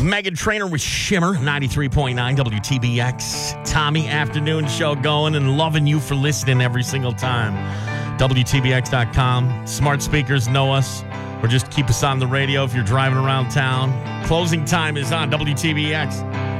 Megan Trainor with Shimmer, 93.9 WTBX. Tommy afternoon show going and loving you for listening every single time. WTBX.com. Smart speakers know us, or just keep us on the radio if you're driving around town. Closing time is on WTBX.